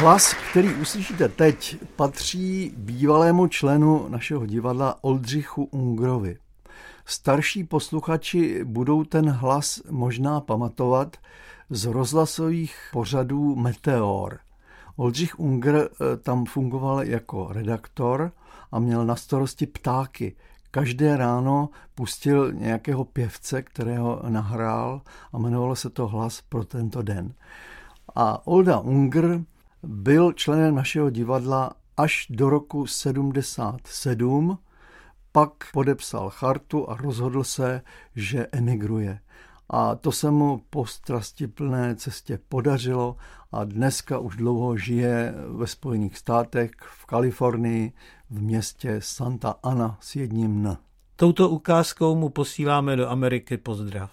Hlas, který uslyšíte teď, patří bývalému členu našeho divadla Oldřichu Ungrovi. Starší posluchači budou ten hlas možná pamatovat z rozhlasových pořadů Meteor. Oldřich Unger tam fungoval jako redaktor a měl na starosti ptáky. Každé ráno pustil nějakého pěvce, kterého nahrál a jmenovalo se to Hlas pro tento den. A Olda Unger byl členem našeho divadla až do roku 77, pak podepsal chartu a rozhodl se, že emigruje. A to se mu po strastiplné cestě podařilo a dneska už dlouho žije ve Spojených státech, v Kalifornii, v městě Santa Ana s jedním N. Touto ukázkou mu posíláme do Ameriky pozdrav.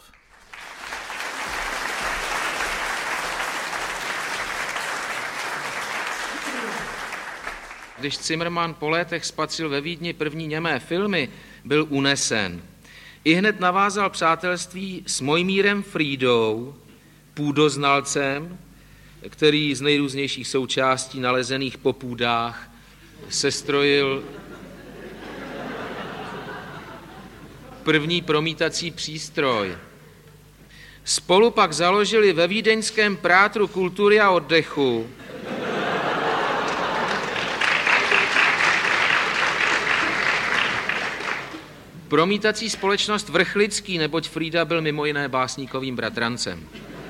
Když Zimmermann po létech spatřil ve Vídni první němé filmy, byl unesen. Ihned navázal přátelství s Mojmírem Frídou, půdoznalcem, který z nejrůznějších součástí nalezených po půdách sestrojil první promítací přístroj. Spolu pak založili ve vídeňském Prátru kultury a oddechu promítací společnost Vrchlický, neboť Frída byl mimo jiné básníkovým bratrancem.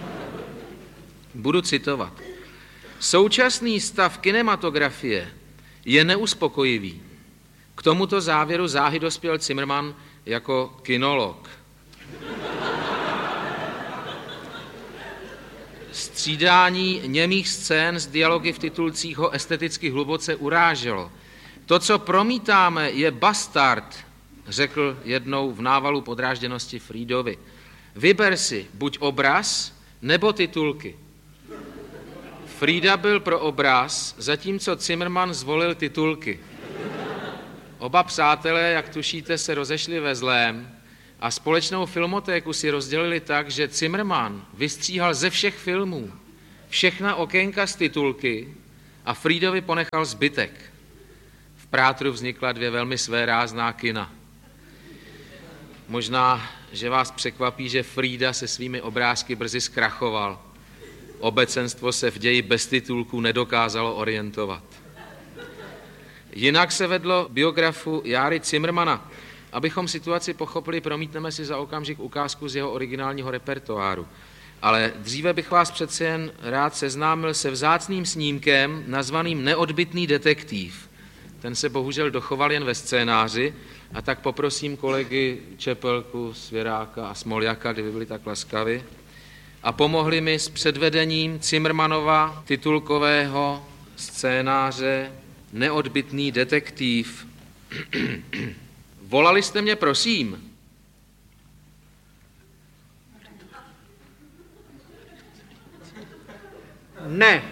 Budu citovat. Současný stav kinematografie je neuspokojivý. K tomuto závěru záhy dospěl Zimmermann jako kinolog. Střídání němých scén s dialogy v titulcích ho esteticky hluboce uráželo. To, co promítáme, je bastard, řekl jednou v návalu podrážděnosti Frídovi. Vyber si buď obraz, nebo titulky. Frída byl pro obraz, zatímco Zimmermann zvolil titulky. Oba přátelé, jak tušíte, se rozešli ve zlém a společnou filmotéku si rozdělili tak, že Zimmermann vystříhal ze všech filmů všechna okénka z titulky a Frídovi ponechal zbytek. V Prátru vznikla 2 velmi svérázná kina. Možná, že vás překvapí, že Frída se svými obrázky brzy zkrachoval. Obecenstvo se v ději bez titulků nedokázalo orientovat. Jinak se vedlo biografu Járy Zimmermana. Abychom situaci pochopili, promítneme si za okamžik ukázku z jeho originálního repertoáru. Ale dříve bych vás přece jen rád seznámil se vzácným snímkem nazvaným Neodbytný detektiv. Ten se bohužel dochoval jen ve scénáři, a tak poprosím kolegy Čepelku, Svěráka a Smoljaka, kdyby byli tak laskavi, a pomohli mi s předvedením Zimmermannova titulkového scénáře Neodbytný detektiv. Volali jste mě, prosím? Ne.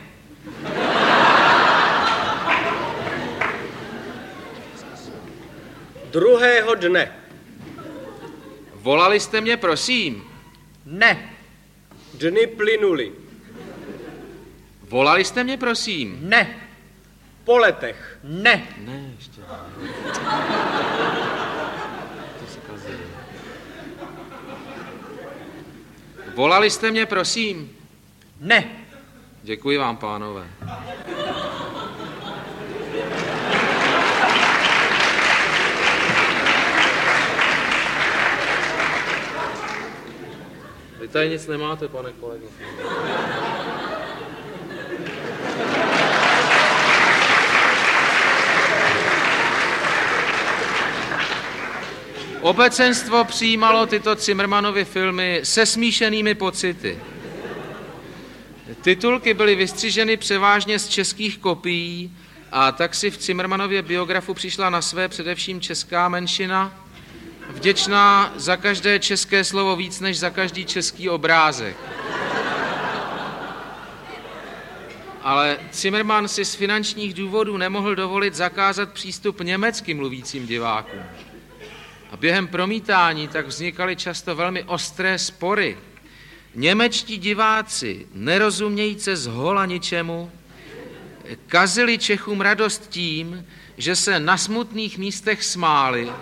Druhého dne. Volali jste mě, prosím? Ne. Dny plynuly. Volali jste mě, prosím? Ne. Po letech. Ne. Ne, ještě. To se kazí. Volali jste mě, prosím? Ne. Děkuji vám, pánové. Vy tady nic nemáte, pane kolego. Obecenstvo přijímalo tyto Zimmermannovy filmy se smíšenými pocity. Titulky byly vystřiženy převážně z českých kopií a tak si v Zimmermannově biografu přišla na své především česká menšina, vděčná za každé české slovo víc než za každý český obrázek. Ale Zimmermann si z finančních důvodů nemohl dovolit zakázat přístup německy mluvícím divákům. A během promítání tak vznikaly často velmi ostré spory. Němečtí diváci, nerozumějíce zhola ničemu, kazili Čechům radost tím, že se na smutných místech smáli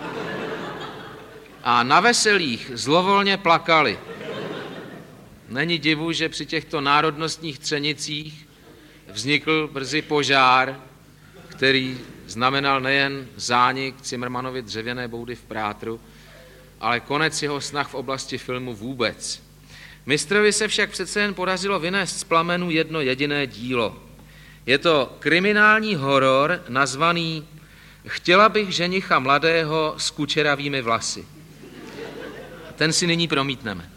a na veselých zlovolně plakali. Není divu, že při těchto národnostních třenicích vznikl brzy požár, který znamenal nejen zánik Cimrmanovy dřevěné boudy v Prátru, ale konec jeho snah v oblasti filmu vůbec. Mistrovi se však přece jen podařilo vynést z plamenů jedno jediné dílo. Je to kriminální horor nazvaný Chtěla bych ženicha mladého s kučeravými vlasy. Ten si nyní promítneme.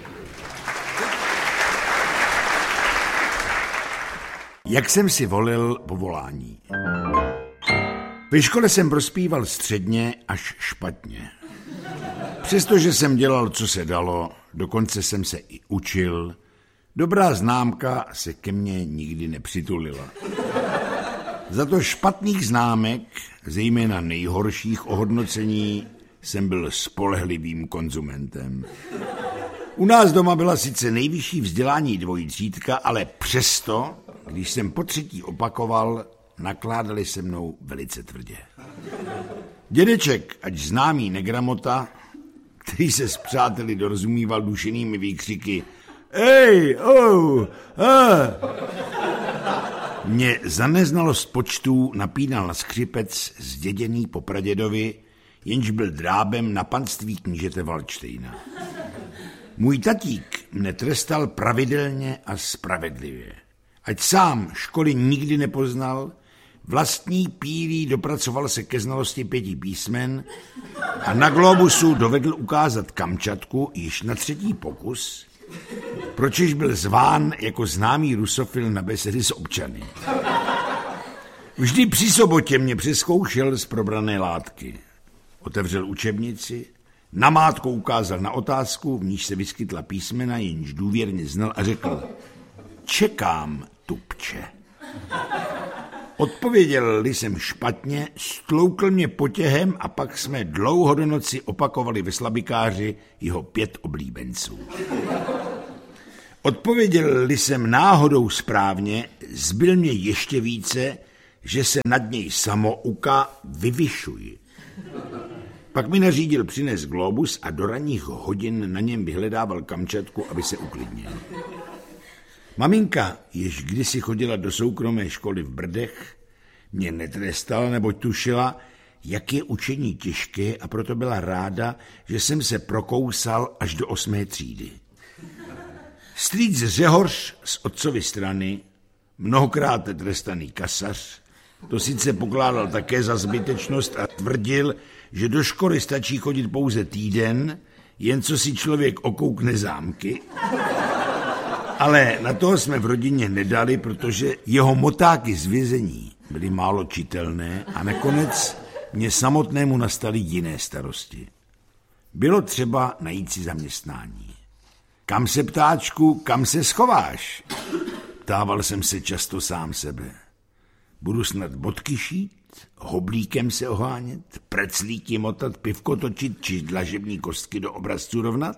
Jak jsem si volil povolání? Ve škole jsem prospíval středně až špatně. Přestože jsem dělal, co se dalo, dokonce jsem se i učil, dobrá známka se ke mně nikdy nepřitulila. Za to špatných známek, zejména nejhorších ohodnocení, jsem byl spolehlivým konzumentem. U nás doma byla sice nejvyšší vzdělání dvojtřídka, ale přesto, když jsem po třetí opakoval, nakládali se mnou velice tvrdě. Dědeček, ať známý negramota, který se s přáteli dorozumíval dušenými výkřiky Ej, mě za neznalost počtů napínal na skřipec zděděný po pradědovi, jenž byl drábem na panství knížete Valdštejna. Můj tatík mne trestal pravidelně a spravedlivě. Ať sám školy nikdy nepoznal, vlastní pílí dopracoval se ke znalosti 5 písmen a na globusu dovedl ukázat Kamčatku již na 3. pokus, pročež byl zván jako známý rusofil na besedy s občany. Vždy při sobotě mě přezkoušel z probrané látky. Otevřel učebnici, namátkou ukázal na otázku, v níž se vyskytla písmena, jenž důvěrně znal a řekl Čekám, tupče. Odpověděl-li jsem špatně, stloukl mě potěhem a pak jsme dlouho do noci opakovali ve slabikáři jeho 5 oblíbenců. Odpověděl-li jsem náhodou správně, zbyl mě ještě více, že se nad něj samouka vyvyšuji. Pak mi nařídil přinést globus a do ranních hodin na něm vyhledával Kamčatku, aby se uklidnil. Maminka, jež kdysi chodila do soukromé školy v Brdech, mě netrestala, neboť tušila, jak je učení těžké, a proto byla ráda, že jsem se prokousal až do 8. třídy. Strýc Řehoř z otcovy strany, mnohokrát trestaný kasař, to sice pokládal také za zbytečnost a tvrdil, že do školy stačí chodit pouze týden, jen co si člověk okoukne zámky. Ale na toho jsme v rodině nedali, protože jeho motáky z vězení byly málo čitelné a nakonec mě samotnému nastaly jiné starosti. Bylo třeba najít si zaměstnání. Kam se, ptáčku, kam se schováš? Ptával jsem se často sám sebe. Budu snad bodky šít, hoblíkem se ohánět, preclíky motat, pivko točit či dlažební kostky do obrazců rovnat?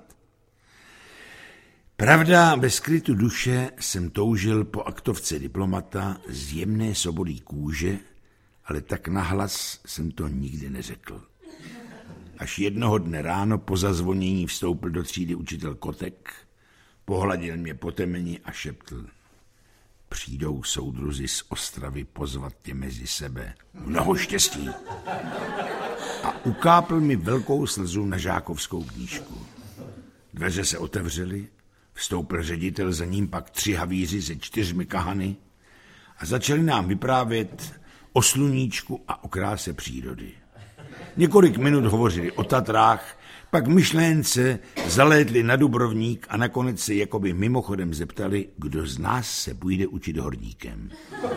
Pravda, bez skrytu duše jsem toužil po aktovce diplomata z jemné sobolí kůže, ale tak nahlas jsem to nikdy neřekl. Až jednoho dne ráno po zazvonění vstoupil do třídy učitel Kotek, pohladil mě po temeni a šeptl. Přijdou soudruzi z Ostravy pozvat tě mezi sebe. Mnoho štěstí. A ukápl mi velkou slzu na žákovskou knížku. Dveře se otevřely, vstoupil ředitel, za ním pak 3 havíři se 4 kahany a začali nám vyprávět o sluníčku a o kráse přírody. Několik minut hovořili o Tatrách, pak myšlence zalétli na Dubrovník a nakonec se jakoby mimochodem zeptali, kdo z nás se půjde učit horníkem.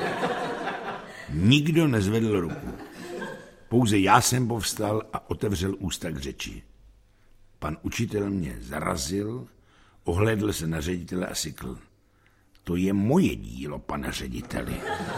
Nikdo nezvedl ruku. Pouze já jsem povstal a otevřel ústa k řeči. Pan učitel mě zarazil, ohlédl se na ředitele a sykl. To je moje dílo, pane řediteli.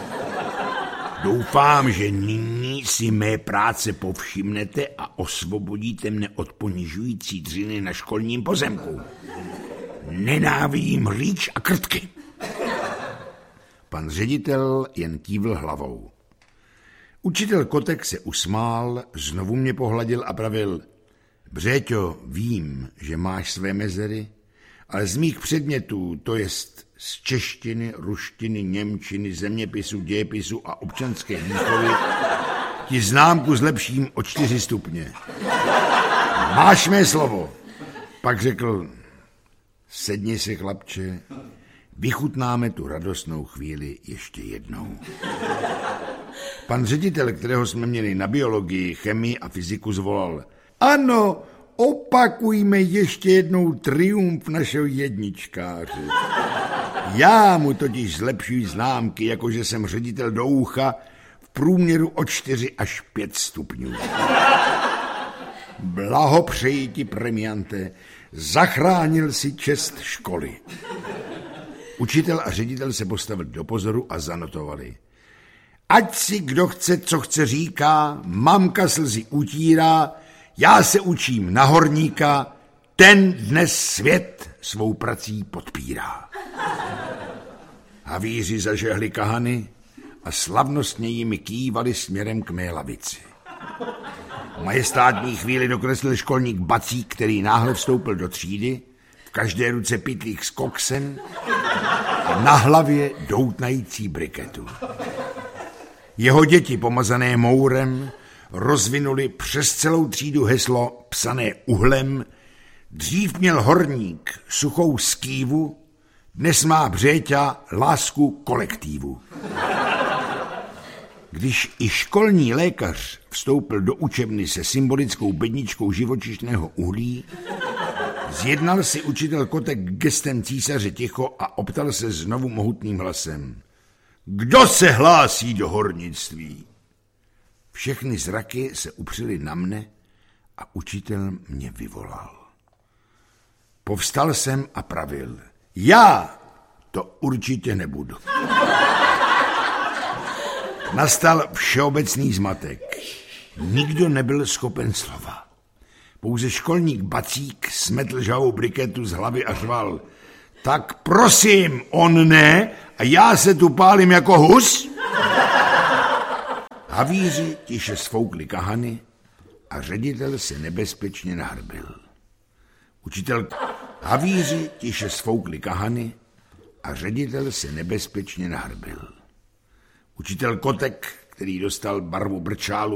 Doufám, že nyní si mé práce povšimnete a osvobodíte mne od ponižující dřiny na školním pozemku. Nenávidím rýč a krtky. Pan ředitel jen kývl hlavou. Učitel Kotek se usmál, znovu mě pohladil a pravil: Břeťo, vím, že máš své mezery, ale z mých předmětů, to jest z češtiny, ruštiny, němčiny, zeměpisu, dějepisu a občanské výchovy, ti známku zlepším o 4 stupně. Máš mé slovo. Pak řekl: sedni si, chlapče, vychutnáme tu radostnou chvíli ještě jednou. Pan ředitel, kterého jsme měli na biologii, chemii a fyziku, zvolal: ano, opakujme ještě jednou triumf našeho jedničkáře. Já mu totiž zlepšuji známky, jakože jsem ředitel do ucha, v průměru o 4 až 5 stupňů. Blahopřeji ti, premiante, zachránil si čest školy. Učitel a ředitel se postavili do pozoru a zanotovali: ať si kdo chce, co chce říká, mamka slzy utírá, já se učím na horníka, ten dnes svět svou prací podpírá. Havíři zažehli kahany a slavnostně jimi kývali směrem k mé lavici. Majestátní chvíli dokreslil školník Bacík, který náhle vstoupil do třídy, v každé ruce pytlík s koksem a na hlavě doutnající briketu. Jeho děti, pomazané mourem, rozvinuli přes celou třídu heslo psané uhlem: dřív měl horník suchou skývu, dnes má Břeťa lásku kolektívu. Když i školní lékař vstoupil do učebny se symbolickou bedničkou živočišného uhlí, zjednal si učitel Kotek gestem císaře ticho a optal se znovu mohutným hlasem: kdo se hlásí do hornictví? Všechny zraky se upřely na mne a učitel mě vyvolal. Povstal jsem a pravil: já to určitě nebudu. Nastal všeobecný zmatek. Nikdo nebyl schopen slova. Pouze školník Bacík smetl žhavou briketu z hlavy a řval: tak prosím, on ne, a já se tu pálím jako hus? Havíři tiše sfoukli kahany a ředitel se nebezpečně nahrbil. Havíři tiše sfoukli kahany a ředitel se nebezpečně nahrbil. Učitel Kotek, který dostal barvu brčálu